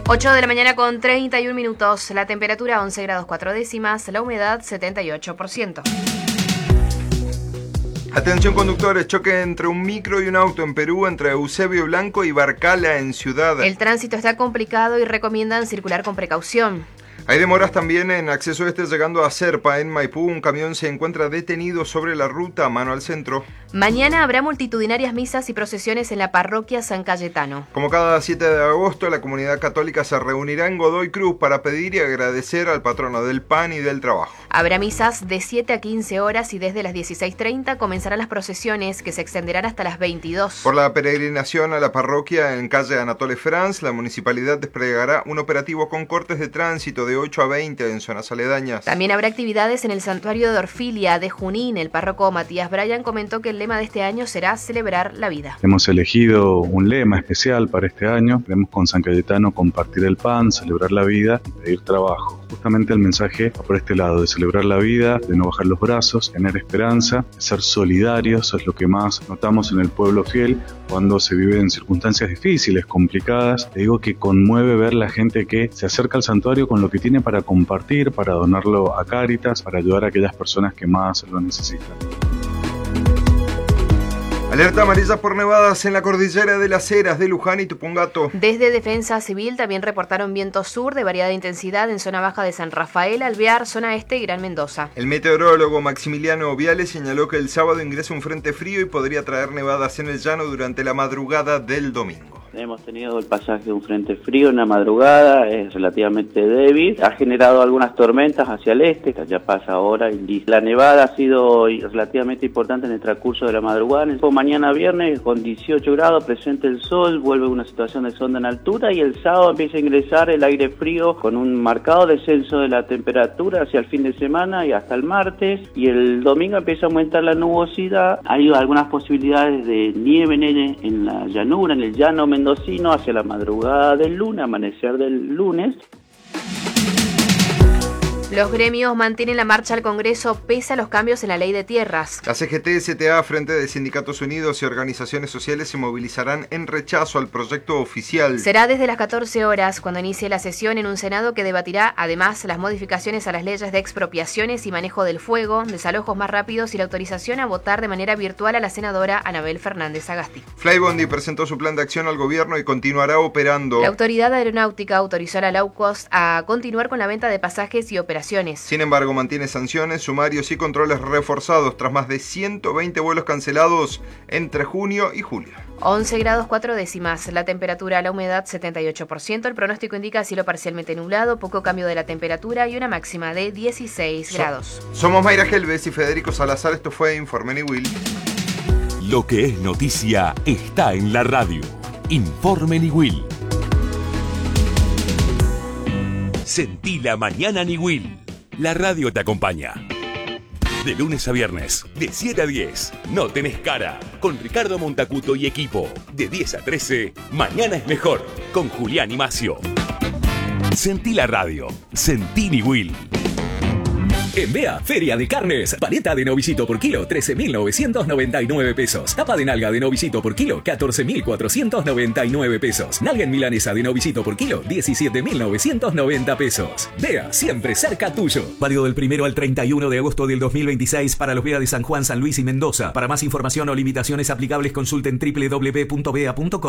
8 de la mañana con 31 minutos, la temperatura 11 grados 4 décimas, la humedad 78%. Atención conductores, choque entre un micro y un auto en Perú entre Eusebio Blanco y Barcala en Ciudad. El tránsito está complicado y recomiendan circular con precaución. Hay demoras también en acceso este llegando a Serpa, en Maipú. Un camión se encuentra detenido sobre la ruta mano al centro. Mañana habrá multitudinarias misas y procesiones en la parroquia San Cayetano. Como cada 7 de agosto, la comunidad católica se reunirá en Godoy Cruz para pedir y agradecer al patrono del pan y del trabajo. Habrá misas de 7 a 15 horas y desde las 16:30 comenzarán las procesiones que se extenderán hasta las 22. Por la peregrinación a la parroquia en calle Anatole France, la municipalidad desplegará un operativo con cortes de tránsito de 8 a 20 en zonas aledañas. También habrá actividades en el santuario de Orfilia de Junín. El párroco Matías Bryan comentó que el lema de este año será celebrar la vida. Hemos elegido un lema especial para este año. Queremos con San Cayetano compartir el pan, celebrar la vida y pedir trabajo. Justamente el mensaje va por este lado, de celebrar la vida, de no bajar los brazos, tener esperanza, de ser solidarios. Eso es lo que más notamos en el pueblo fiel cuando se vive en circunstancias difíciles, complicadas. Te digo que conmueve ver la gente que se acerca al santuario con lo que tiene para compartir, para donarlo a Cáritas, para ayudar a aquellas personas que más lo necesitan. Alerta amarilla por nevadas en la cordillera de las Heras de Luján y Tupungato. Desde Defensa Civil también reportaron viento sur de variada intensidad en zona baja de San Rafael, Alvear, zona este y Gran Mendoza. El meteorólogo Maximiliano Viales señaló que el sábado ingresa un frente frío y podría traer nevadas en el llano durante la madrugada del domingo. Hemos tenido el pasaje de un frente frío en la madrugada, es relativamente débil, ha generado algunas tormentas hacia el este, que ya pasa ahora, y la nevada ha sido relativamente importante en el transcurso de la madrugada. Mañana viernes con 18 grados, presente el sol, vuelve una situación de sonda en altura, y el sábado empieza a ingresar el aire frío con un marcado descenso de la temperatura hacia el fin de semana y hasta el martes, y el domingo empieza a aumentar la nubosidad. Hay algunas posibilidades de nieve en la llanura, en el llano mendocino hacia la madrugada del lunes, amanecer del lunes. Los gremios mantienen la marcha al Congreso pese a los cambios en la ley de tierras. La CGT, STA, Frente de Sindicatos Unidos y organizaciones sociales se movilizarán en rechazo al proyecto oficial. Será desde las 14 horas cuando inicie la sesión en un Senado que debatirá además las modificaciones a las leyes de expropiaciones y manejo del fuego, desalojos más rápidos y la autorización a votar de manera virtual a la senadora Anabel Fernández Agasti. Flybondi presentó su plan de acción al gobierno y continuará operando. La autoridad aeronáutica autorizó a la low cost a continuar con la venta de pasajes y operaciones. Sin embargo, mantiene sanciones, sumarios y controles reforzados tras más de 120 vuelos cancelados entre junio y julio. 11 grados 4 décimas, la temperatura, la humedad 78%, el pronóstico indica cielo parcialmente nublado, poco cambio de la temperatura y una máxima de 16 grados. Somos Mayra Gelbes y Federico Salazar, esto fue Informe Niwil. Lo que es noticia está en la radio. Informe Niwil. Sentí la mañana Niwil. La radio te acompaña. De lunes a viernes, de 7 a 10, No Tenés Cara, con Ricardo Montacuto y equipo. De 10 a 13, Mañana es Mejor, con Julián y Macio. Sentí la radio. Sentí Niwil. En Bea, Feria de Carnes. Paleta de novillito por kilo, 13.999 pesos. Tapa de nalga de novillito por kilo, 14.499 pesos. Nalga en milanesa de novillito por kilo, 17.990 pesos. Bea, siempre cerca tuyo. Válido del 1 al 31 de agosto del 2026 para los Bea de San Juan, San Luis y Mendoza. Para más información o limitaciones aplicables consulten www.bea.com.